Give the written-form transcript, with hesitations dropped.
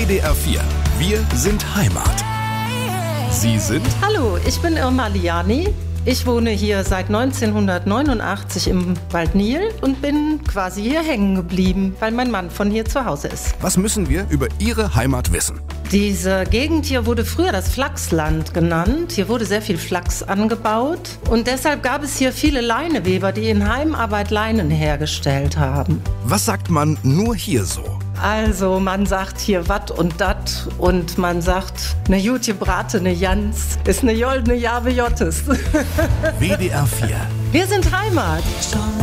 WDR 4. Wir sind Heimat. Sie sind? Hallo, ich bin Irma Liani. Ich wohne hier seit 1989 im Waldnil und bin quasi hier hängen geblieben, weil mein Mann von hier zu Hause ist. Was müssen wir über Ihre Heimat wissen? Diese Gegend hier wurde früher das Flachsland genannt. Hier wurde sehr viel Flachs angebaut und deshalb gab es hier viele Leineweber, die in Heimarbeit Leinen hergestellt haben. Was sagt man nur hier so? Also man sagt hier wat und dat und man sagt ne gut gebratene Jans ist ne joldne Jave Jottes. WDR 4. Wir sind Heimat.